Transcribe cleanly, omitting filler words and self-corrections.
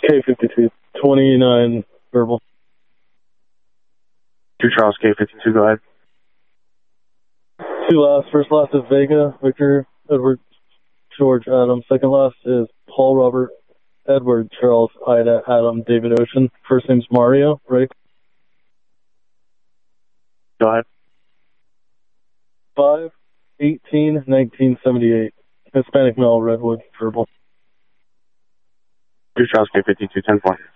K52, 29 verbal. 2 Charles K52, go ahead. 2 last. First last is Vega, Victor, Edward, George, Adam. Second last is Paul, Robert, Edward, Charles, Ida, Adam, David, Ocean. First name's Mario, right? Go ahead. 5/18/1978. Hispanic male, Redwood, verbal. 2 Charles K52, 10-4.